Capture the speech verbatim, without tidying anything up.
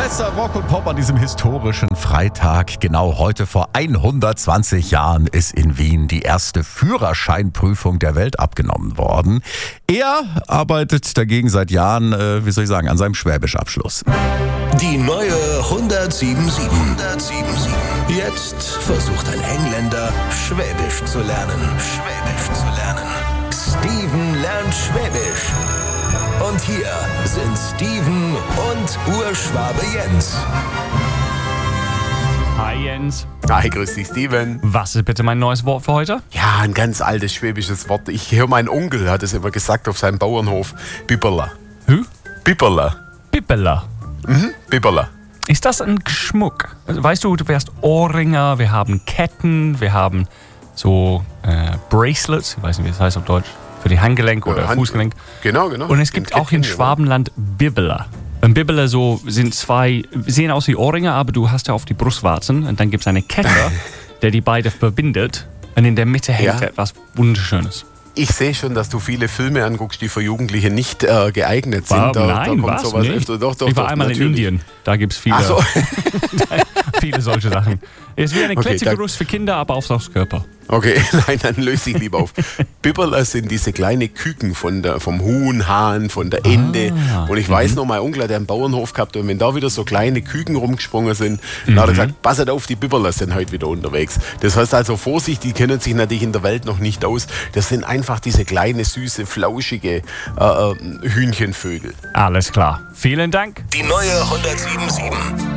Bester Rock und Pop an diesem historischen Freitag. Genau heute vor hundertzwanzig Jahren ist in Wien die erste Führerscheinprüfung der Welt abgenommen worden. Er arbeitet dagegen seit Jahren, äh, wie soll ich sagen, an seinem Schwäbischabschluss. Die neue hundertsiebenundsiebzig. hundertsiebenundsiebzig. Jetzt versucht ein Engländer, Schwäbisch zu lernen. Schwäbisch zu lernen. Steven lernt Schwäbisch. Und hier sind Steven und Urschwabe Jens. Hi Jens. Hi, grüß dich, Steven. Was ist bitte mein neues Wort für heute? Ja, ein ganz altes schwäbisches Wort. Ich höre, mein Onkel hat es immer gesagt auf seinem Bauernhof. Bibberla. Hü? Bibberla. Bibberla. Mhm, Bibberla. Ist das ein Schmuck? Also, weißt du, du wärst Ohrringe, wir haben Ketten, wir haben so äh, Bracelets, ich weiß nicht, wie das heißt auf Deutsch, für die Handgelenk oder Äh, Hand- Fußgelenk. Genau, genau. Und es gibt Ketten, auch in ja. Schwabenland Bibberla. Ein Bibberla so sind zwei, sehen aus wie Ohrringe, aber du hast ja auf die Brustwarzen und dann gibt es eine Kette, der die beide verbindet und in der Mitte hängt Ja. etwas Wunderschönes. Ich sehe schon, dass du viele Filme anguckst, die für Jugendliche nicht äh, geeignet sind. War, Da, nein, da kommt was? sowas Nee. öfter. Doch, doch, ich war doch, einmal natürlich. in Indien, da gibt es viele, Ach so. viele solche Sachen. Es ist wie eine Okay, Klettergerüst für Kinder, aber aufs aufs Körper. Okay, nein, dann löse ich lieber auf. Bibberla sind diese kleine Küken von der, vom Huhn, Hahn, von der Ente. Ah, und ich weiß noch, mein Onkel hat einen Bauernhof gehabt und wenn da wieder so kleine Küken rumgesprungen sind, dann hat er gesagt, passet auf, die Bibberla sind heute wieder unterwegs. Das heißt also, Vorsicht, die kennen sich natürlich in der Welt noch nicht aus. Das sind einfach diese kleine, süße, flauschige äh, äh, Hühnchenvögel. Alles klar. Vielen Dank. Die neue hundertsiebenundsiebzig.